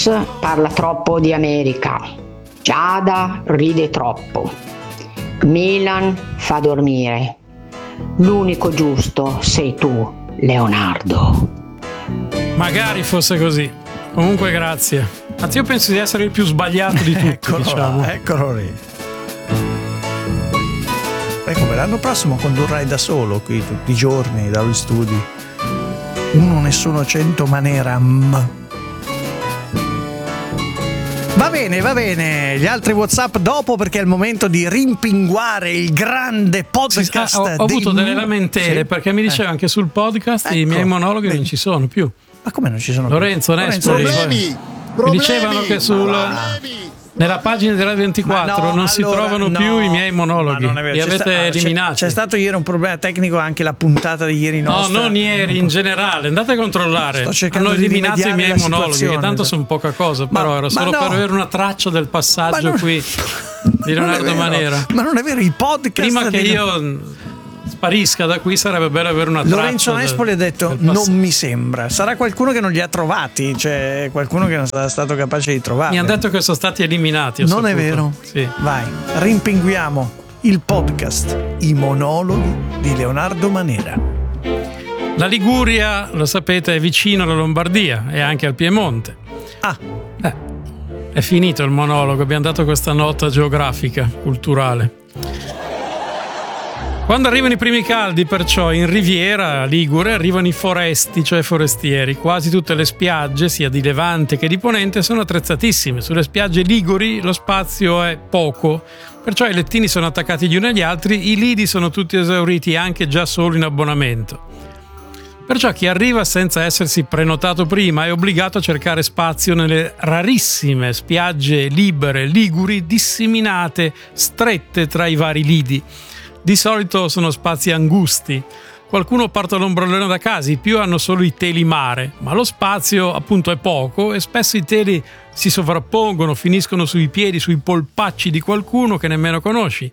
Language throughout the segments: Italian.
Juventus parla troppo di America. Giada ride troppo. Milan fa dormire. L'unico giusto sei tu, Leonardo. Magari fosse così. Comunque grazie. Anzi, io penso di essere il più sbagliato di tutti, diciamo. Eccolo lì. Ecco, l'anno prossimo condurrai da solo qui tutti i giorni dagli studi. Uno nessuno 100 Maneram. Va bene, gli altri WhatsApp dopo, perché è il momento di rimpinguare il grande podcast. Ho avuto delle lamentele, perché mi diceva anche sul podcast i miei monologhi non ci sono più. Ma come non ci sono Lorenzo più? Nespoli. Problemi. Mi dicevano che nella pagina della 24 non si trovano più i miei monologhi. Li avete eliminati. C'è stato ieri un problema tecnico, anche la puntata di ieri nostra. No, non ieri, in generale. Andate a controllare. Hanno eliminato i miei monologhi, che tanto sono poca cosa, però era solo per avere una traccia del passaggio qui di Leonardo Manera. Ma non è vero, i podcast. Prima che io sparisca da qui sarebbe bello avere una traccia. Lorenzo Nespoli ha detto non mi sembra. Sarà qualcuno che non li ha trovati, cioè qualcuno che non sarà stato capace di trovarli. Mi hanno detto che sono stati eliminati. Non saputo. È vero? Sì. Vai, rimpinguiamo il podcast I monologhi di Leonardo Manera. La Liguria, lo sapete, è vicino alla Lombardia e anche al Piemonte. È finito il monologo, abbiamo dato questa nota geografica, culturale. Quando arrivano i primi caldi, perciò, in Riviera Ligure arrivano i foresti, cioè forestieri. Quasi tutte le spiagge, sia di Levante che di Ponente, sono attrezzatissime. Sulle spiagge liguri lo spazio è poco, perciò i lettini sono attaccati gli uni agli altri, i lidi sono tutti esauriti anche già solo in abbonamento. Perciò chi arriva senza essersi prenotato prima è obbligato a cercare spazio nelle rarissime spiagge libere liguri disseminate, strette tra i vari lidi. Di solito sono spazi angusti. Qualcuno porta l'ombrellone da casa, i più hanno solo i teli mare, ma lo spazio appunto è poco e spesso i teli si sovrappongono, finiscono sui piedi, sui polpacci di qualcuno che nemmeno conosci.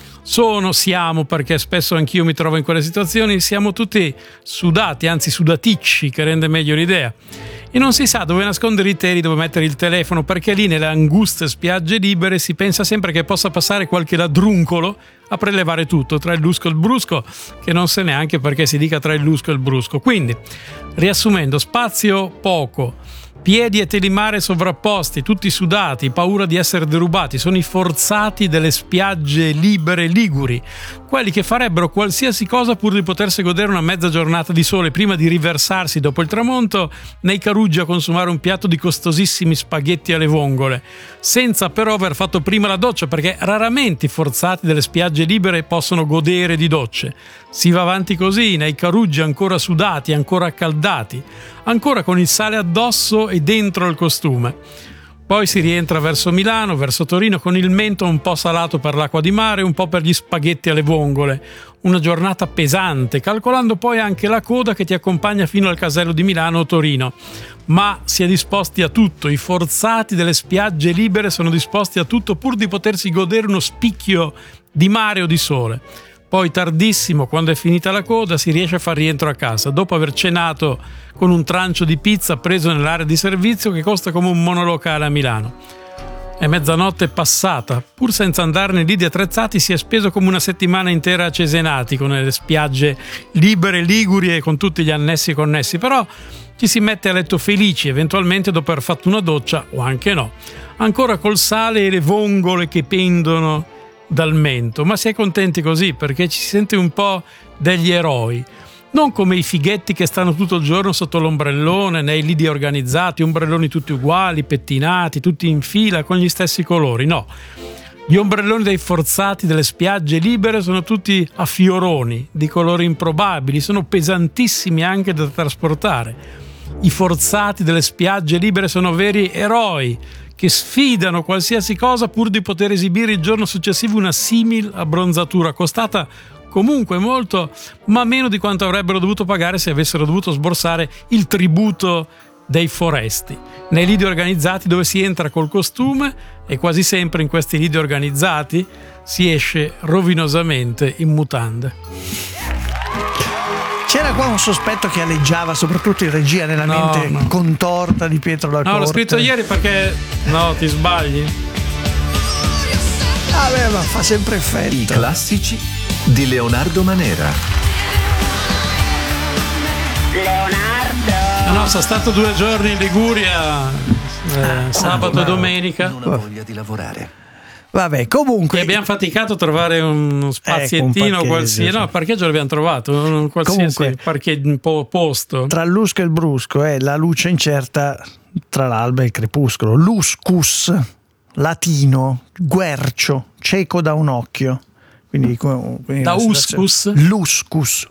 Siamo, perché spesso anch'io mi trovo in quelle situazioni, siamo tutti sudati, anzi sudaticci, che rende meglio l'idea. E non si sa dove nascondere i teli, dove mettere il telefono, perché lì nelle anguste spiagge libere si pensa sempre che possa passare qualche ladruncolo a prelevare tutto, tra il lusco e il brusco, che non sa neanche perché si dica tra il lusco e il brusco. Quindi, riassumendo, spazio poco, piedi e telimare sovrapposti, tutti sudati, paura di essere derubati, sono i forzati delle spiagge libere liguri, quelli che farebbero qualsiasi cosa pur di potersi godere una mezza giornata di sole prima di riversarsi dopo il tramonto nei Caruggi a consumare un piatto di costosissimi spaghetti alle vongole, senza però aver fatto prima la doccia, perché raramente i forzati delle spiagge libere possono godere di docce. Si va avanti così, nei Caruggi ancora sudati, ancora accaldati, ancora con il sale addosso e dentro il costume. Poi si rientra verso Milano, verso Torino, con il mento un po' salato per l'acqua di mare, un po' per gli spaghetti alle vongole. Una giornata pesante, calcolando poi anche la coda che ti accompagna fino al casello di Milano o Torino. Ma si è disposti a tutto, i forzati delle spiagge libere sono disposti a tutto pur di potersi godere uno spicchio di mare o di sole. Poi tardissimo, quando è finita la coda, si riesce a far rientro a casa, dopo aver cenato con un trancio di pizza preso nell'area di servizio che costa come un monolocale a Milano. È mezzanotte passata, pur senza andare nei lidi attrezzati si è speso come una settimana intera a Cesenati, con le spiagge libere, liguri e con tutti gli annessi e connessi, però ci si mette a letto felici, eventualmente dopo aver fatto una doccia, o anche no, ancora col sale e le vongole che pendono dal mento, ma si è contenti così perché ci si sente un po' degli eroi, non come i fighetti che stanno tutto il giorno sotto l'ombrellone nei lidi organizzati, ombrelloni tutti uguali, pettinati, tutti in fila con gli stessi colori, no. Gli ombrelloni dei forzati delle spiagge libere sono tutti a fioroni di colori improbabili, sono pesantissimi anche da trasportare. I forzati delle spiagge libere sono veri eroi che sfidano qualsiasi cosa pur di poter esibire il giorno successivo una simil abbronzatura, costata comunque molto, ma meno di quanto avrebbero dovuto pagare se avessero dovuto sborsare il tributo dei foresti. Nei lidi organizzati dove si entra col costume e quasi sempre in questi lidi organizzati si esce rovinosamente in mutande. C'era qua un sospetto che aleggiava soprattutto in regia nella mente contorta di Pietro La Corte. No, l'ho scritto ieri perché no, ti sbagli. Vabbè, ma fa sempre effetto. I classici di Leonardo Manera. No, sono stato 2 giorni in Liguria, sabato e domenica. Non ho voglia di lavorare. Vabbè, comunque. E abbiamo faticato a trovare uno spaziettino, un qualsiasi. No, il parcheggio l'abbiamo trovato, un qualsiasi posto. Tra il lusco e il brusco è la luce incerta tra l'alba e il crepuscolo. Luscus, latino, guercio, cieco da un occhio. Quindi da uscus? Luscus.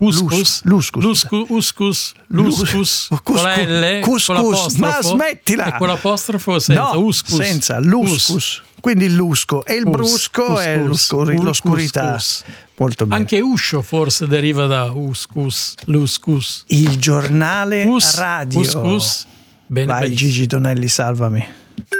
Con la L, con l'apostrofo. Ma smettila! E con l'apostrofo senza, no, uscus. Senza, luscus. Quindi il lusco e il brusco è l'oscurità. Molto bene. Anche uscio forse deriva da uscus, luscus. Il giornale radio. Uscus. Bene, vai benissimo. Gigi Donelli, salvami.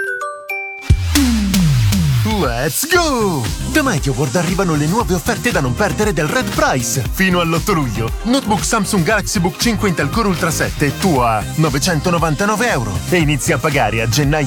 Let's go! Da MediaWorld arrivano le nuove offerte da non perdere del Red Price. Fino all'8 luglio. Notebook Samsung Galaxy Book 5 Intel Core Ultra 7 tu a €999 e inizi a pagare a gennaio